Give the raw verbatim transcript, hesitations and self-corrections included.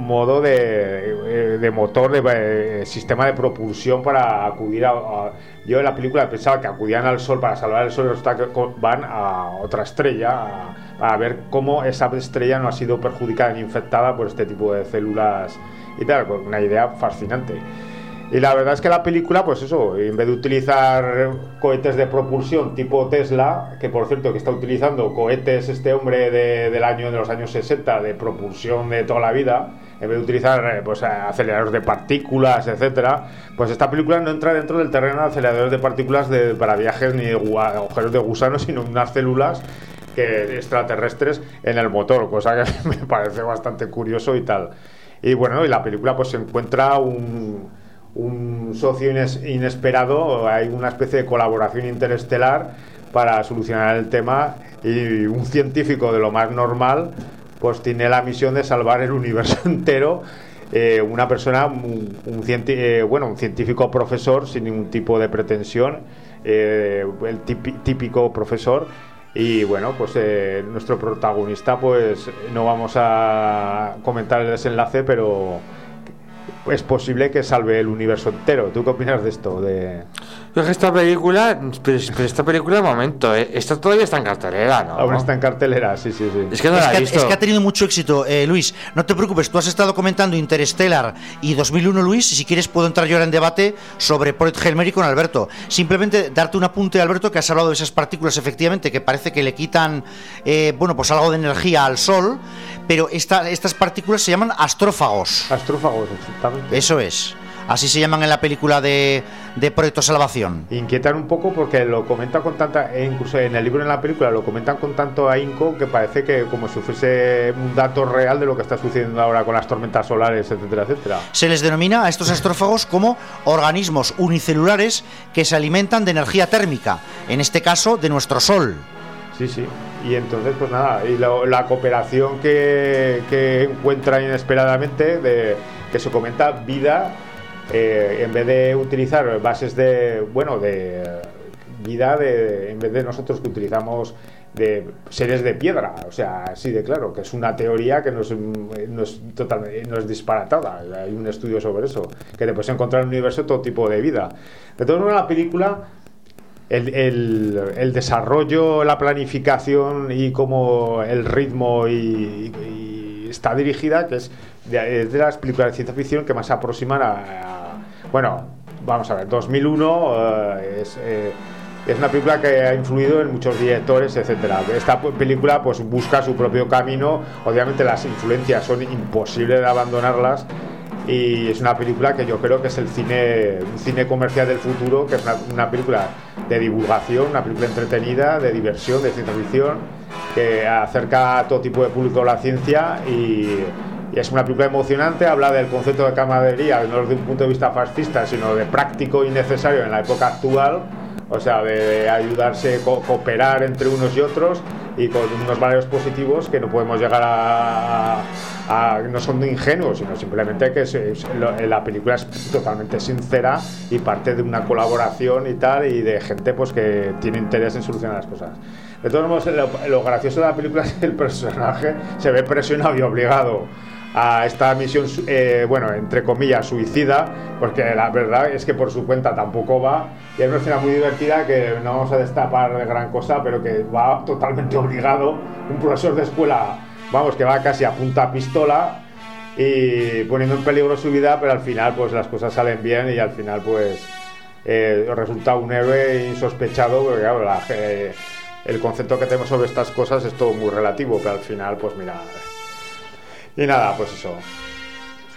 modo de, de motor, de, de sistema de propulsión para acudir a, a... Yo en la película pensaba que acudían al Sol para salvar el Sol, y resulta que van a otra estrella a, a ver cómo esa estrella no ha sido perjudicada ni infectada por este tipo de células y tal. Pues una idea fascinante. Y la verdad es que la película, pues eso, en vez de utilizar cohetes de propulsión tipo Tesla, que por cierto que está utilizando cohetes este hombre de, del año de los años sesenta de propulsión de toda la vida, en vez de utilizar pues aceleradores de partículas, etcétera, pues esta película no entra dentro del terreno de aceleradores de partículas de, para viajes ni de agujeros de gusano, sino unas células que, extraterrestres en el motor, cosa que me parece bastante curioso y tal. Y bueno, y la película pues se encuentra un... un socio ines- inesperado, hay una especie de colaboración interestelar para solucionar el tema, y un científico de lo más normal pues tiene la misión de salvar el universo entero, eh, una persona, un, un, cienti- eh, bueno, un científico profesor sin ningún tipo de pretensión, eh, el típi- típico profesor. Y bueno, pues eh, nuestro protagonista, pues no vamos a comentar el desenlace, pero es posible que salve el universo entero. ¿Tú qué opinas de esto? De... Esta película, pero, pero esta película, un momento, ¿eh? Esta todavía está en cartelera, ¿no? Aún está en cartelera, sí, sí, sí. Es que no es, la he que, visto. es que ha tenido mucho éxito, eh, Luis. No te preocupes, tú has estado comentando Interstellar y dos mil uno, Luis, y si quieres puedo entrar yo ahora en debate sobre Project Hail Mary con Alberto. Simplemente darte un apunte, Alberto, que has hablado de esas partículas, efectivamente, que parece que le quitan, eh, bueno, pues algo de energía al Sol, pero esta, estas partículas se llaman astrófagos. Astrófagos, exactamente. Eso es. Así se llaman en la película de, de Proyecto Salvación. Inquietan un poco porque lo comentan con tanta, e incluso en el libro y en la película lo comentan con tanto ahínco que parece que como si fuese un dato real de lo que está sucediendo ahora con las tormentas solares, etcétera, etcétera. Se les denomina a estos astrófagos como organismos unicelulares que se alimentan de energía térmica, en este caso de nuestro Sol. Sí, sí. Y entonces, pues nada, y lo, la cooperación que, que encuentran inesperadamente, de, que se comenta vida, eh, en vez de utilizar bases de, bueno, de vida, de, en vez de nosotros que utilizamos de seres de piedra, o sea, así de claro, que es una teoría que no es, no es, totalmente, no es disparatada. Hay un estudio sobre eso, que te puedes encontrar en el universo todo tipo de vida. De todas maneras, la película... El, el, el desarrollo, la planificación y como el ritmo y, y está dirigida, que es de, es de las películas de ciencia ficción que más se aproximan a, a bueno, vamos a ver, dos mil uno uh, es, eh, es una película que ha influido en muchos directores, etcétera. Esta película pues busca su propio camino, obviamente las influencias son imposibles de abandonarlas. Y es una película que yo creo que es el cine, un cine comercial del futuro, que es una, una película de divulgación, una película entretenida, de diversión, de ciencia ficción, que acerca a todo tipo de público a la ciencia y, y es una película emocionante. Habla del concepto de camaradería, no desde un punto de vista fascista, sino de práctico y necesario en la época actual, o sea, de ayudarse, co- cooperar entre unos y otros y con unos valores positivos que no podemos llegar a... A, no son ingenuos, sino simplemente que es, es, lo, la película es totalmente sincera y parte de una colaboración y tal, y de gente pues que tiene interés en solucionar las cosas. De todos modos, lo, lo gracioso de la película es que el personaje se ve presionado y obligado a esta misión, eh, bueno, entre comillas, suicida, porque la verdad es que por su cuenta tampoco va, y hay una escena muy divertida que no vamos a destapar de gran cosa, pero que va totalmente obligado, un profesor de escuela, vamos, que va casi a punta pistola y poniendo en peligro su vida, pero al final pues las cosas salen bien y al final pues eh, resulta un héroe insospechado, porque claro, la, eh, el concepto que tenemos sobre estas cosas es todo muy relativo, pero al final pues mira, y nada, pues eso.